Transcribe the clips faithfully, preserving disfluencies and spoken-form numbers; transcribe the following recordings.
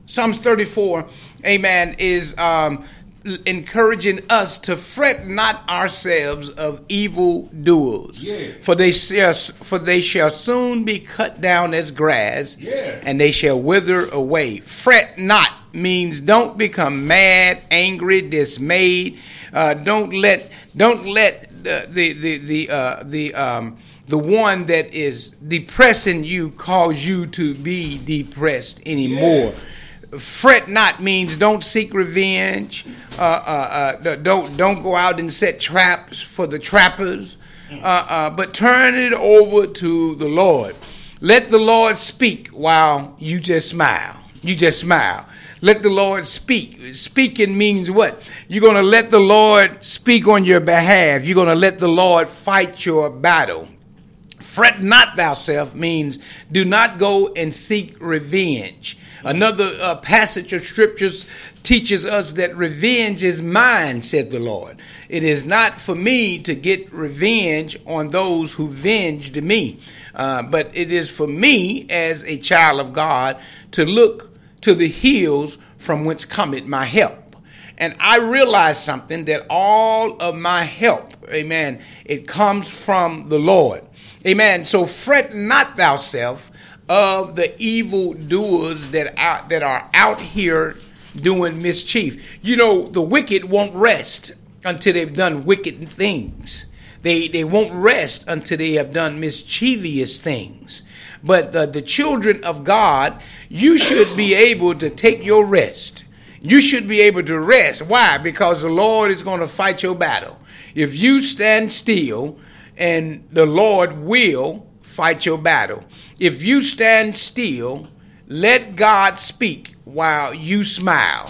Psalms thirty-four, amen, is um, encouraging us to fret not ourselves of evil doers, yeah. for they shall, for they shall soon be cut down as grass, yeah. and they shall wither away. Fret not means don't become mad, angry, dismayed. Uh, don't let don't let the the the the uh, the um, the one that is depressing you cause you to be depressed anymore. Yeah. Fret not means don't seek revenge. Uh, uh, uh, don't don't go out and set traps for the trappers. Uh, uh, but turn it over to the Lord. Let the Lord speak while you just smile. You just smile. Let the Lord speak. Speaking means what? You're going to let the Lord speak on your behalf. You're going to let the Lord fight your battle. Fret not thyself means do not go and seek revenge. Another uh, passage of scriptures teaches us that revenge is mine, said the Lord. It is not for me to get revenge on those who venged me, uh, but it is for me as a child of God to look to the hills from whence cometh my help. And I realize something, that all of my help, amen, it comes from the Lord. Amen. So fret not thyself of the evil doers that out, that are out here doing mischief. You know, the wicked won't rest until they've done wicked things. They they won't rest until they have done mischievous things. But the, the children of God, you should be able to take your rest. You should be able to rest. Why? Because the Lord is going to fight your battle. If you stand still, and the Lord will fight your battle. If you stand still, let God speak while you smile.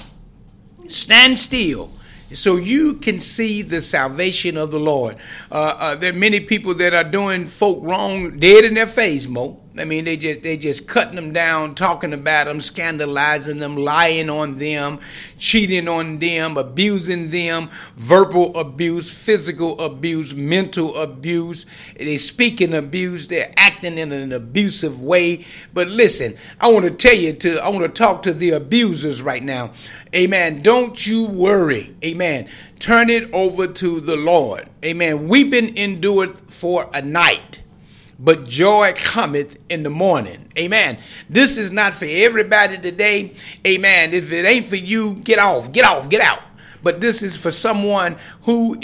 Stand still so you can see the salvation of the Lord. Uh, uh, there are many people that are doing folk wrong dead in their face, Mo. I mean, they just they just cutting them down, talking about them, scandalizing them, lying on them, cheating on them, abusing them, verbal abuse, physical abuse, mental abuse. They speak in abuse. They're acting in an abusive way. But listen, I want to tell you to I want to talk to the abusers right now. Amen. Don't you worry. Amen. Turn it over to the Lord. Amen. Weeping endureth for a night, but joy cometh in the morning. Amen. This is not for everybody today. Amen. If it ain't for you, get off, get off, get out. But this is for someone who